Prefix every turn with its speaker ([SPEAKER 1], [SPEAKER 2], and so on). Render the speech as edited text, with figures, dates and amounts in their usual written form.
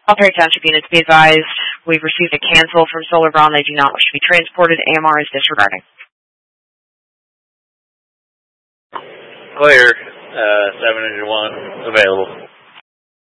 [SPEAKER 1] Perry Township units, be advised, we've received a cancel from Solar Brown. They do not wish to be transported. AMR is disregarding.
[SPEAKER 2] Clear, 701, available.